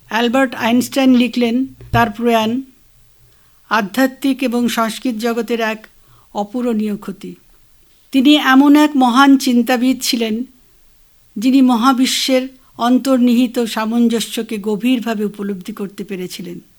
Albert Einstein লিখলেন, তার প্রয়াণ আধ্যাত্মিক এবং সংস্কৃত জগতের এক অপূরণীয় ক্ষতি। তিনি এমন এক মহান চিন্তাবিদ ছিলেন যিনি মহাবিশ্বের অন্তর্নিহিত সামঞ্জস্যকে গভীরভাবে উপলব্ধি করতে পেরেছিলেন।